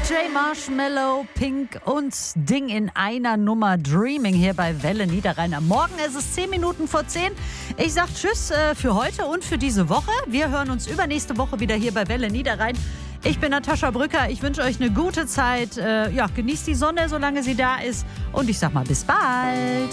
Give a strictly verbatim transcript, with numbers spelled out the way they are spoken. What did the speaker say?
J Marshmallow, Pink und Ding in einer Nummer. Dreaming hier bei Welle Niederrhein. Am Morgen ist es zehn Minuten vor zehn. Ich sag Tschüss äh, für heute und für diese Woche. Wir hören uns übernächste Woche wieder hier bei Welle Niederrhein. Ich bin Natascha Brücker. Ich wünsche euch eine gute Zeit. Äh, ja, genießt die Sonne, solange sie da ist. Und ich sag mal, bis bald.